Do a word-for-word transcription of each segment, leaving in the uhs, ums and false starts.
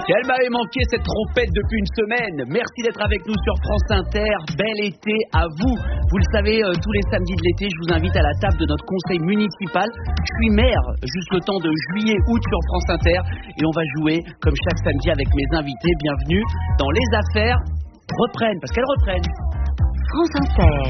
Elle m'avait manqué cette trompette depuis une semaine. Merci d'être avec nous sur France Inter. Bel été à vous. Vous le savez, euh, tous les samedis de l'été, je vous invite à la table de notre conseil municipal. Je suis maire, juste le temps de juillet-août sur France Inter. Et on va jouer, comme chaque samedi, avec mes invités. Bienvenue dans Les Affaires reprennent, parce qu'elles reprennent. France Inter.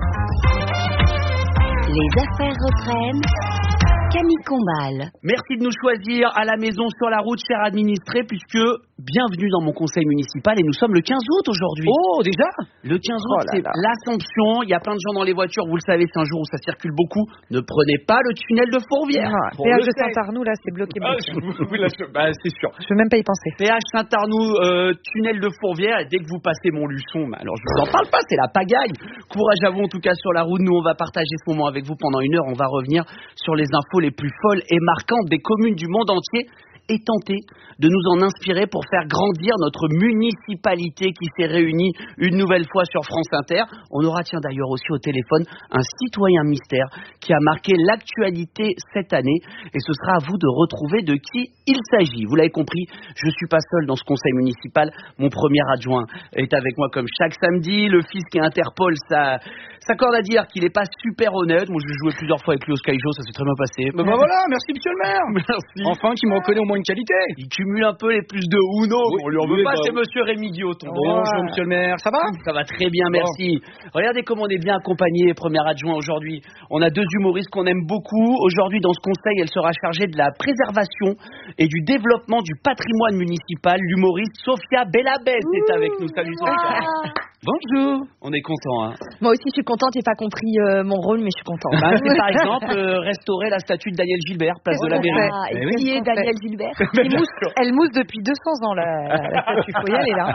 Les Affaires reprennent. Camille Combal. Merci de nous choisir à la maison, sur la route, chers administrés, puisque bienvenue dans mon conseil municipal et nous sommes le quinze août aujourd'hui. Oh, déjà ? Le quinze août, oh là c'est là. l'Assomption. Il y a plein de gens dans les voitures, vous le savez, c'est un jour où ça circule beaucoup. Ne prenez pas le tunnel de Fourvière. Non, Péage de Saint-Arnoux, là, c'est bloqué. Ah, je, oui, là, je, bah, c'est sûr. Je veux même pas y penser. Péage Saint-Arnoux, euh, tunnel de Fourvière, et dès que vous passez Montluçon, bah, alors je vous en parle pas, c'est la pagaille. Courage à vous, en tout cas, sur la route. Nous, on va partager ce moment avec vous pendant une heure. On va revenir sur les infos les plus folles et marquantes des communes du monde entier et tenter de nous en inspirer pour faire grandir notre municipalité qui s'est réunie une nouvelle fois sur France Inter. On aura, tiens d'ailleurs aussi au téléphone, un citoyen mystère qui a marqué l'actualité cette année et ce sera à vous de retrouver de qui il s'agit. Vous l'avez compris, je ne suis pas seul dans ce conseil municipal. Mon premier adjoint est avec moi comme chaque samedi. Le fils qui interpole sa... s'accorde à dire qu'il n'est pas super honnête. Moi, je jouais plusieurs fois avec lui au Sky Show, ça s'est très bien passé. Bah, bah voilà, merci monsieur le maire. Merci. Enfin, qui me reconnaît au moins une qualité. Il cumule un peu les plus de Uno. Oui, on lui en veut oui, pas, bah, c'est monsieur Rémi Guilloton. Bonjour monsieur le maire, ça va ? Ça va très bien, merci. Bon. Regardez comme on est bien accompagné, premier adjoint aujourd'hui. On a deux humoristes qu'on aime beaucoup. Aujourd'hui, dans ce conseil, elle sera chargée de la préservation et du développement du patrimoine municipal. L'humoriste Sophia Bellabès est avec nous. Salut Sophia. Bonjour. On est content, hein. Moi aussi, je suis contente. J'ai pas compris euh, mon rôle, mais je suis contente. Bah, c'est par exemple euh, restaurer la statue de Daniel Gilbert, place de la Mairie. Ah, et Eh oui. qui est Daniel Gilbert? Elle mousse, elle mousse depuis deux cents ans, la, la statue. Faut y aller, là.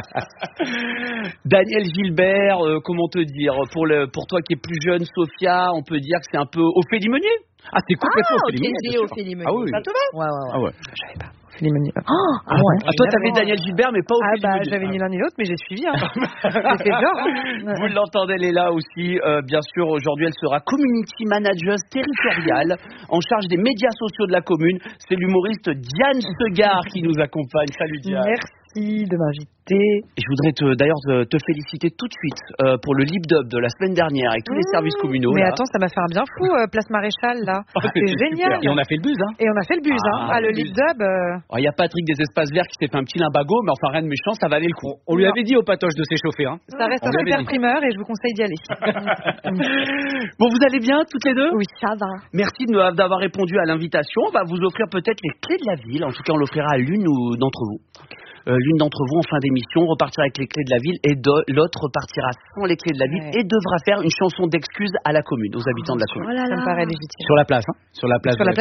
Daniel Gilbert, euh, comment te dire, pour, le, pour toi qui es plus jeune, Sophia, on peut dire que c'est un peu Ophélie Meunier. Ah, c'est complètement Ah, Ophélie ok, Meunier, j'ai bien sûr. Ophélie Meunier. Ah oui, Ça te va? ouais, ouais, ouais. Ah ouais. Je savais pas. Ophélie Meunier. Oh, Ah ouais. Ah, toi, t'avais Daniel Gilbert, mais pas Ah Ophélie bah, Meunier. j'avais ni l'un ni l'autre, mais j'ai suivi. Hein. J'ai fait genre. Hein. Vous l'entendez, elle est là aussi. Euh, bien sûr, aujourd'hui, elle sera community manager territoriale en charge des médias sociaux de la commune. C'est l'humoriste Diane Segard qui nous accompagne. Salut Diane. Merci de m'inviter. Et je voudrais te, d'ailleurs te, te féliciter tout de suite euh, pour le Lip Dub de la semaine dernière avec tous les Mmh, services communaux. Mais là. attends, ça m'a fait un bien fou, euh, Place Maréchal, là. Ah, c'est c'était génial. super. Et on a fait le buzz, hein. Et on a fait le buzz, Ah, hein. Ah, le le lip buzz. dub. euh, Il y a Patrick des Espaces Verts qui s'est fait un petit limbago, mais enfin rien de méchant, ça valait le coup. On lui avait dit au patoche de s'échauffer. Hein. Ça reste On un l'avait super dit. primeur et je vous conseille d'y aller. Bon, vous allez bien toutes les deux? oui, ça va. Merci de nous- d'avoir répondu à l'invitation. On va vous offrir peut-être les clés de la ville. En tout cas, on l'offrira à l'une ou- d'entre vous. Euh, l'une d'entre vous en fin d'émission repartira avec les clés de la ville et de- l'autre repartira sans les clés de la ville Ouais. et devra faire une chanson d'excuse à la commune, aux habitants de la commune. Oh là Ça me là. paraît légitime. Sur la place. Hein. Sur la place. Sur de la